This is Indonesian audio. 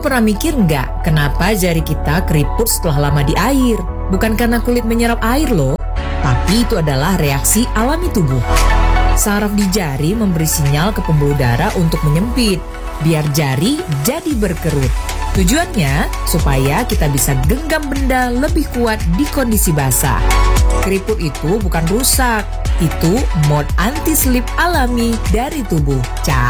pernah mikir nggak kenapa jari kita keriput setelah lama di air? Bukan karena kulit menyerap air loh, tapi itu adalah reaksi alami tubuh. Saraf di jari memberi sinyal ke pembuluh darah untuk menyempit, biar jari jadi berkerut. Tujuannya supaya kita bisa genggam benda lebih kuat di kondisi basah. Keriput itu bukan rusak, itu mode anti-slip alami dari tubuh.